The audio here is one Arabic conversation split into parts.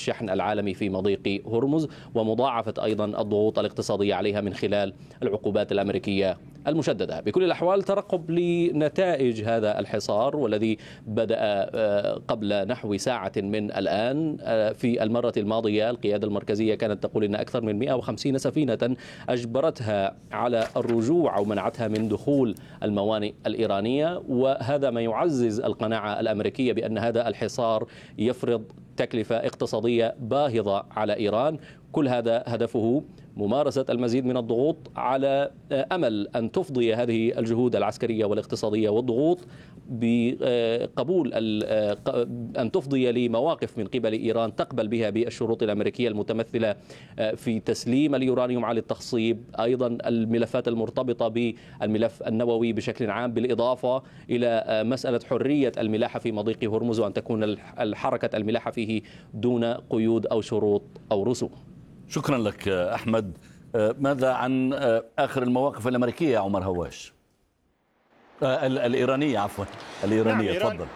الشحن العالمي في مضيق هرمز، ومضاعفة أيضا الضغوط الاقتصادية عليها من خلال العقوبات الأمريكية المشددة. بكل الأحوال ترقب لنتائج هذا الحصار والذي بدأ قبل نحو ساعة من الآن. في المرة الماضية القيادة المركزية كانت تقول إن أكثر من 150 سفينة أجبرتها على الرجوع أو منعتها من دخول الموانئ الإيرانية، وهذا ما يعزز القناعة الأمريكية بأن هذا الحصار يفرض تكلفة اقتصادية باهظة على إيران. كل هذا هدفه ممارسة المزيد من الضغوط على أمل أن تفضي هذه الجهود العسكرية والاقتصادية والضغوط بقبول أن تفضي لمواقف من قبل إيران تقبل بها بالشروط الأمريكية المتمثلة في تسليم اليورانيوم على التخصيب، أيضا الملفات المرتبطة بالملف النووي بشكل عام، بالإضافة إلى مسألة حرية الملاحة في مضيق هرمز وأن تكون الحركة الملاحة فيه دون قيود أو شروط أو رسوم. شكرا لك أحمد. ماذا عن آخر المواقف الأمريكية يا عمر هواش؟ الإيرانية عفوا، الإيرانية. تفضل.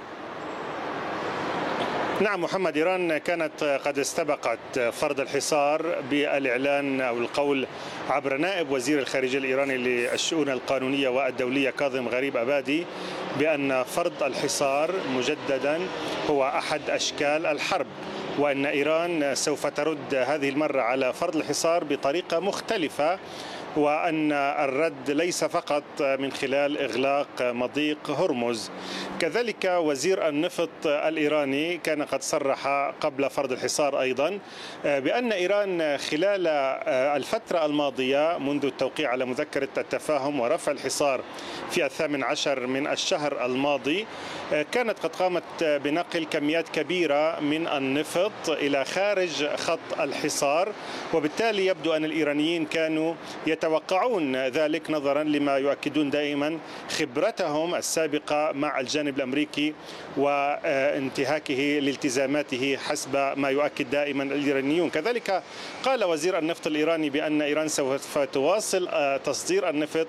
نعم محمد، إيران كانت قد استبقت فرض الحصار بالإعلان أو القول عبر نائب وزير الخارجية الإيراني للشؤون القانونية والدولية كاظم غريب أبادي بأن فرض الحصار مجددا هو أحد أشكال الحرب، وأن إيران سوف ترد هذه المرة على فرض الحصار بطريقة مختلفة، وأن الرد ليس فقط من خلال إغلاق مضيق هرمز. كذلك وزير النفط الإيراني كان قد صرح قبل فرض الحصار أيضا بأن إيران خلال الفترة الماضية منذ التوقيع على مذكرة التفاهم ورفع الحصار في 18 من الشهر الماضي كانت قد قامت بنقل كميات كبيرة من النفط إلى خارج خط الحصار، وبالتالي يبدو أن الإيرانيين كانوا يتوقعون ذلك نظرا لما يؤكدون دائما خبرتهم السابقة مع الجانب الأمريكي وانتهاكه لالتزاماته حسب ما يؤكد دائما الإيرانيون. كذلك قال وزير النفط الإيراني بأن إيران سوف تواصل تصدير النفط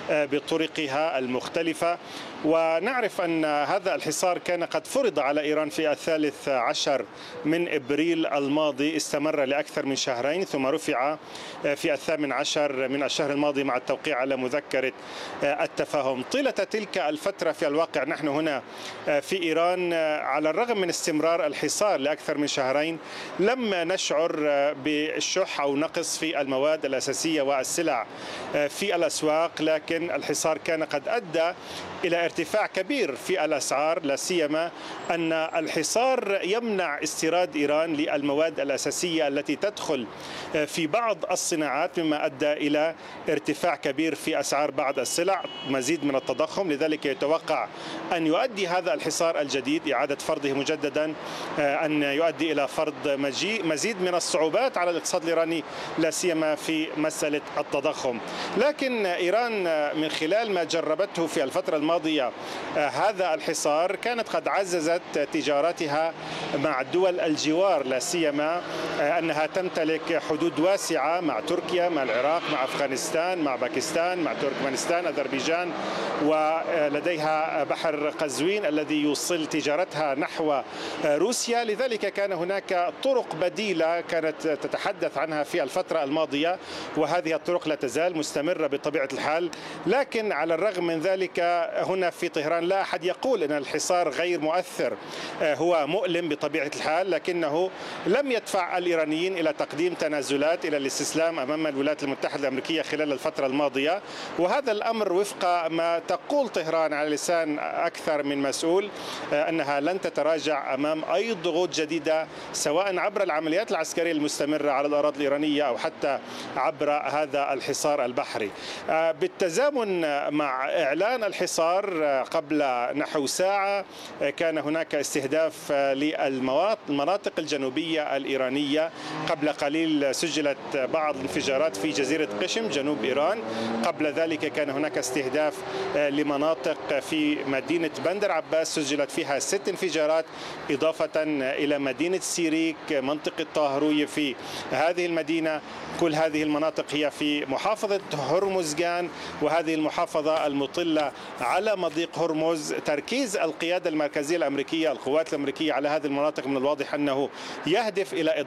بطرقها المختلفة، ونعرف أن هذا الحصار كان قد فرض على إيران في 13 من إبريل الماضي، استمر لأكثر من شهرين ثم رفع في 18 من الشهر الماضي مع التوقيع على مذكرة التفاهم. طيلة تلك الفترة في الواقع نحن هنا في إيران على الرغم من استمرار الحصار لأكثر من شهرين لم نشعر بالشح أو نقص في المواد الأساسية والسلع في الأسواق، لكن الحصار كان قد أدى إلى ارتفاع كبير في الأسعار، لا سيما أن الحصار يمنع استيراد إيران للمواد الأساسية التي تدخل في بعض الصناعات، مما أدى إلى ارتفاع كبير في أسعار بعض السلع، مزيد من التضخم. لذلك يتوقع أن يؤدي هذا الحصار الجديد إعادة فرضه مجددا أن يؤدي إلى فرض مزيد من الصعوبات على الاقتصاد الإيراني، لا سيما في مسألة التضخم. لكن إيران من خلال ما جربته في الفترة الماضية هذا الحصار كانت قد عززت تجارتها مع دول الجوار، لا سيما أنها تمتلك حدود واسعة مع تركيا، مع العراق، مع أفغانستان، مع باكستان، مع تركمانستان، أذربيجان، ولديها بحر قزوين الذي يوصل تجارتها نحو روسيا. لذلك كان هناك طرق بديلة كانت تتحدث عنها في الفترة الماضية، وهذه الطرق لا تزال مستمرة بطبيعة الحال. لكن على الرغم من ذلك هنا في طهران لا أحد يقول أن الحصار غير مؤثر، هو مؤلم بطبيعة الحال، لكنه لم يدفع الإيرانيين إلى تقديم تنازلات إلى الاستسلام أمام الولايات المتحدة الأمريكية خلال الفترة الماضية. وهذا الأمر وفق ما تقول طهران على لسان أكثر من مسؤول أنها لن تتراجع أمام أي ضغوط جديدة، سواء عبر العمليات العسكرية المستمرة على الأراضي الإيرانية أو حتى عبر هذا الحصار البحري. بالتزامن مع إعلان الحصار قبل نحو ساعة كان هناك استهداف للمناطق الجنوبية الإيرانية. قبل قليل سجلت بعض الانفجارات في جزيرة قشم جنوب إيران. قبل ذلك كان هناك استهداف لمناطق في مدينة بندر عباس سجلت فيها 6 انفجارات، إضافة إلى مدينة سيريك منطقة طاهروية في هذه المدينة. كل هذه المناطق هي في محافظة هرمزغان، وهذه المحافظة المطلة على مضيق هرمز. تركيز القيادة المركزية الأمريكية القوات الأمريكية على هذه المناطق من الواضح أنه يهدف إلى